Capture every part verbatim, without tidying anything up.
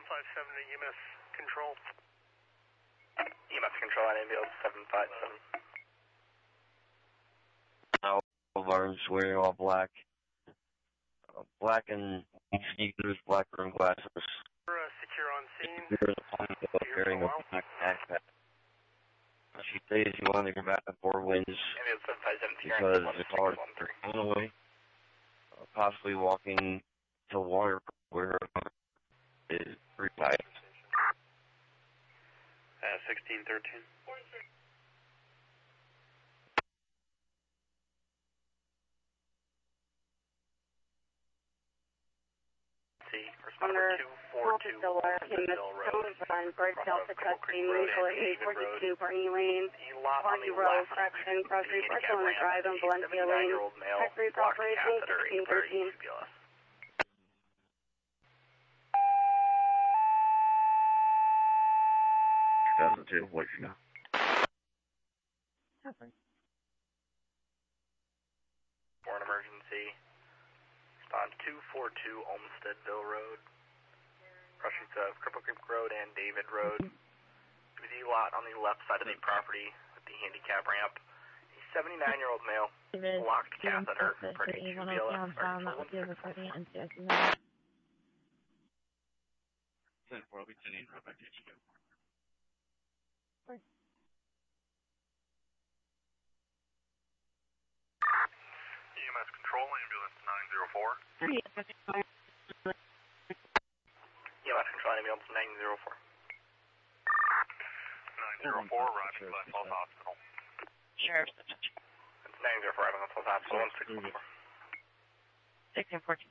five seven to E M S control. E M S control on ambulance seven five seven. All of ours wearing all black. Uh, black and sneakers, black rim glasses. We're uh, secure on scene. There's a ponytail carrying a black backpack. She says you want to go back to Four Winds because the car is on the way, uh, possibly walking to water where her car is revived. Uh, sixteen thirteen. Under Delta Road, on Bird Delta Custody, Color eight forty-two, Barney Lane, Party Road, correction, Grocery, Barcelona Drive, and Valencia Lane, Factory Operation sixteen thirteen. two thousand two, what you know? For an emergency, respond two four two Olmstedville Road, crossings of Cripple Creek Road and David Road. The lot on the left side of the property with the handicap ramp. A seventy-nine-year-old male, blocked catheter, pertaining to B L S. E M S control, ambulance nine zero four. E M S control, ambulance nine zero four. nine zero four, Roger, Glen Falls Hospital. Sheriff. It's nine zero four, Glen Falls Hospital, one six one four. sixteen fourteen.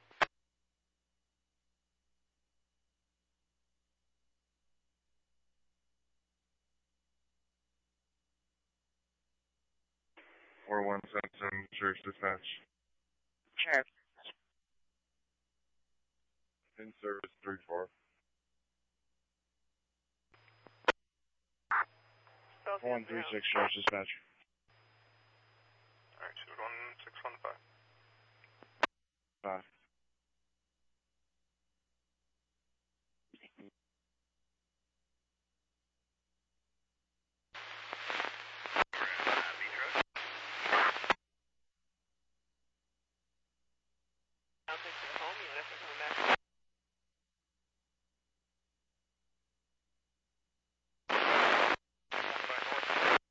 four one seven seven, Sheriff's Dispatch. Sheriff. In service three four. one three six, Sheriff's Dispatch. Alright, so one six one five. Five.